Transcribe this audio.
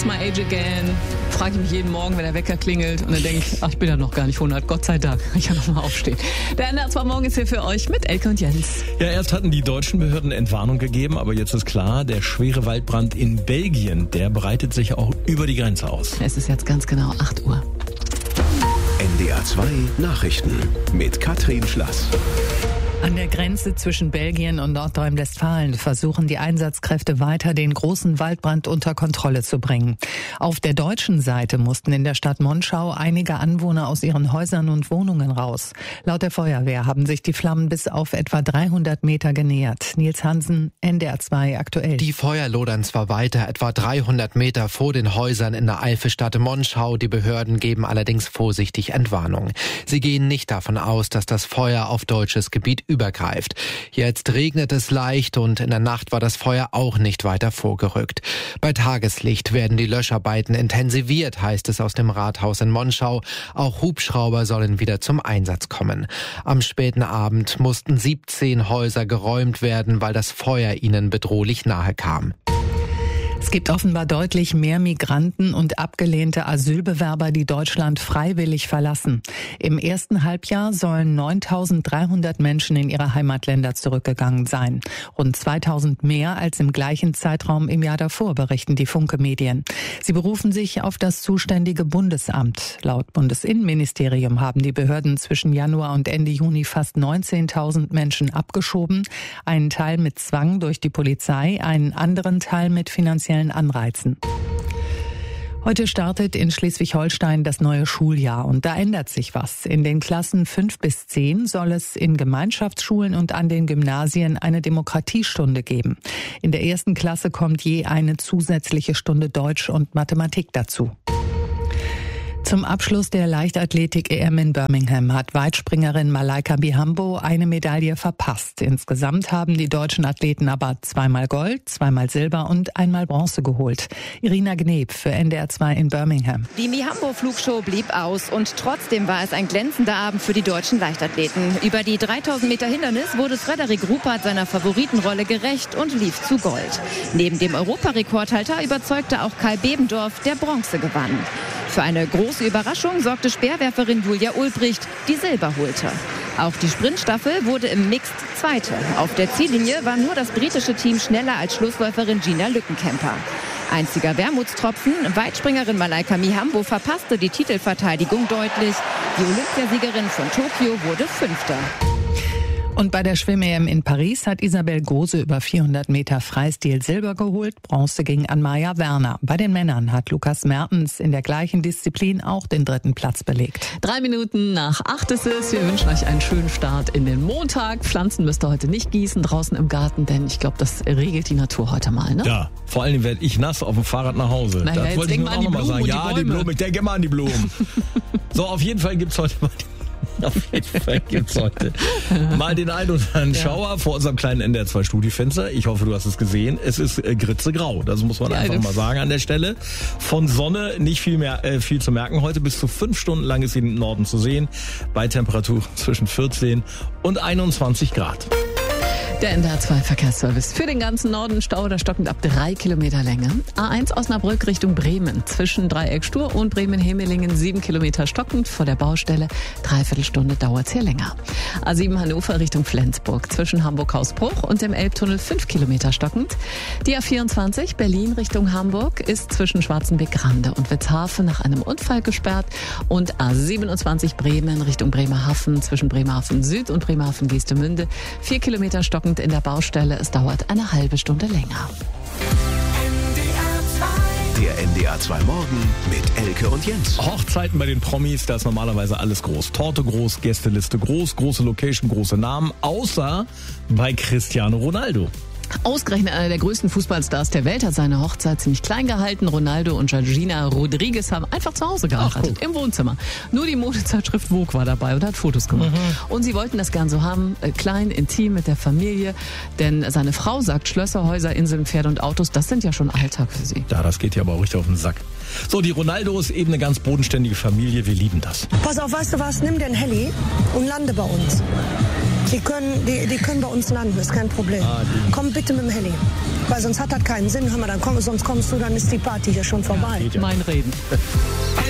My Age Again. Frage ich mich jeden Morgen, wenn der Wecker klingelt und dann denke ich, ach, ich bin ja noch gar nicht 100, Gott sei Dank, ich kann noch mal aufstehen. Der NDR 2 Morgen ist hier für euch mit Elke und Jens. Ja, erst hatten die deutschen Behörden Entwarnung gegeben, aber jetzt ist klar, der schwere Waldbrand in Belgien, der breitet sich auch über die Grenze aus. Es ist jetzt ganz genau 8 Uhr. NDR 2 Nachrichten mit Katrin Schlass. An der Grenze zwischen Belgien und Nordrhein-Westfalen versuchen die Einsatzkräfte weiter, den großen Waldbrand unter Kontrolle zu bringen. Auf der deutschen Seite mussten in der Stadt Monschau einige Anwohner aus ihren Häusern und Wohnungen raus. Laut der Feuerwehr haben sich die Flammen bis auf etwa 300 Meter genähert. Nils Hansen, NDR 2 aktuell. Die Feuer lodern zwar weiter, etwa 300 Meter vor den Häusern in der Eifelstadt Monschau. Die Behörden geben allerdings vorsichtig Entwarnung. Sie gehen nicht davon aus, dass das Feuer auf deutsches Gebiet übergreift. Jetzt regnet es leicht und in der Nacht war das Feuer auch nicht weiter vorgerückt. Bei Tageslicht werden die Löscharbeiten intensiviert, heißt es aus dem Rathaus in Monschau. Auch Hubschrauber sollen wieder zum Einsatz kommen. Am späten Abend mussten 17 Häuser geräumt werden, weil das Feuer ihnen bedrohlich nahe kam. Es gibt offenbar deutlich mehr Migranten und abgelehnte Asylbewerber, die Deutschland freiwillig verlassen. Im ersten Halbjahr sollen 9.300 Menschen in ihre Heimatländer zurückgegangen sein. Rund 2.000 mehr als im gleichen Zeitraum im Jahr davor, berichten die Funke-Medien. Sie berufen sich auf das zuständige Bundesamt. Laut Bundesinnenministerium haben die Behörden zwischen Januar und Ende Juni fast 19.000 Menschen abgeschoben. Einen Teil mit Zwang durch die Polizei, einen anderen Teil mit finanziellen Anreizen. Heute startet in Schleswig-Holstein das neue Schuljahr und da ändert sich was. In den Klassen 5 bis 10 soll es in Gemeinschaftsschulen und an den Gymnasien eine Demokratiestunde geben. In der ersten Klasse kommt je eine zusätzliche Stunde Deutsch und Mathematik dazu. Zum Abschluss der Leichtathletik-EM in Birmingham hat Weitspringerin Malaika Mihambo eine Medaille verpasst. Insgesamt haben die deutschen Athleten aber 2-mal Gold, 2-mal Silber und 1-mal Bronze geholt. Irina Gneb für NDR 2 in Birmingham. Die Mihambo-Flugshow blieb aus und trotzdem war es ein glänzender Abend für die deutschen Leichtathleten. Über die 3000 Meter Hindernis wurde Frederik Ruppert seiner Favoritenrolle gerecht und lief zu Gold. Neben dem Europarekordhalter überzeugte auch Kai Bebendorf, der Bronze gewann. Für eine große Überraschung sorgte Speerwerferin Julia Ulbricht, die Silber holte. Auch die Sprintstaffel wurde im Mixed Zweite. Auf der Ziellinie war nur das britische Team schneller als Schlussläuferin Gina Lückenkämper. Einziger Wermutstropfen, Weitspringerin Malaika Mihambo verpasste die Titelverteidigung deutlich. Die Olympiasiegerin von Tokio wurde Fünfte. Und bei der Schwimm-EM in Paris hat Isabel Gose über 400 Meter Freistil Silber geholt. Bronze ging an Maja Werner. Bei den Männern hat Lukas Mertens in der gleichen Disziplin auch den 3. Platz belegt. 3 Minuten nach 8 ist es. Wir wünschen euch einen schönen Start in den Montag. Pflanzen müsst ihr heute nicht gießen draußen im Garten, denn ich glaube, das regelt die Natur heute mal, ne? Ja, vor allem werde ich nass auf dem Fahrrad nach Hause. Naja, das wollte ich nur auch noch mal sagen. Ja, die Blumen, ich denke immer an die Blumen. So, auf jeden Fall gibt's heute mal mal den einen oder anderen Schauer vor unserem kleinen NDR 2 Studiofenster. Ich hoffe, du hast es gesehen. Es ist gritzegrau. Das muss man einfach mal sagen an der Stelle. Von Sonne nicht viel zu merken heute. Bis zu 5 Stunden lang ist sie im Norden zu sehen. Bei Temperatur zwischen 14 und 21 Grad. Der NDR 2 Verkehrsservice. Für den ganzen Norden Stau oder stockend ab 3 Kilometer Länge. A1 Osnabrück Richtung Bremen. Zwischen Dreieck Stur und Bremen-Hemelingen 7 Kilometer stockend. Vor der Baustelle 3/4 Stunde dauert es hier länger. A7 Hannover Richtung Flensburg. Zwischen Hamburg-Hausbruch und dem Elbtunnel 5 Kilometer stockend. Die A24 Berlin Richtung Hamburg ist zwischen Schwarzenbeck-Grande und Witzhafen nach einem Unfall gesperrt. Und A27 Bremen Richtung Bremerhaven. Zwischen Bremerhaven Süd und Bremerhaven Geestemünde 4 Kilometer stockend in der Baustelle. Es dauert eine halbe Stunde länger. Der NDR 2 Morgen mit Elke und Jens. Hochzeiten bei den Promis, da ist normalerweise alles groß. Torte groß, Gästeliste groß, große Location, große Namen, außer bei Cristiano Ronaldo. Ausgerechnet einer der größten Fußballstars der Welt hat seine Hochzeit ziemlich klein gehalten. Ronaldo und Georgina Rodriguez haben einfach zu Hause geheiratet, im Wohnzimmer. Nur die Modezeitschrift Vogue war dabei und hat Fotos gemacht. Und sie wollten das gern so haben, klein, intim mit der Familie. Denn seine Frau sagt, Schlösser, Häuser, Inseln, Pferde und Autos, das sind ja schon Alltag für sie. Ja, das geht ja aber auch richtig auf den Sack. So, die Ronaldo ist eben eine ganz bodenständige Familie. Wir lieben das. Pass auf, weißt du was? Nimm den Heli und lande bei uns. Die können bei uns landen, ist kein Problem. Komm bitte mit dem Heli. Weil sonst hat das keinen Sinn. Hör mal, sonst kommst du, dann ist die Party hier schon vorbei. Mein Reden.